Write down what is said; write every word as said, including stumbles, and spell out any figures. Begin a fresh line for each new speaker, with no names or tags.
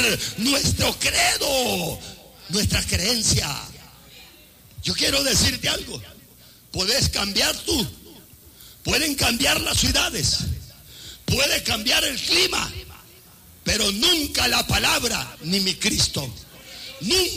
nuestro credo, nuestra creencia. Yo quiero decirte algo. Puedes cambiar tú, pueden cambiar las ciudades, puede cambiar el clima, pero nunca la palabra ni mi Cristo. Nunca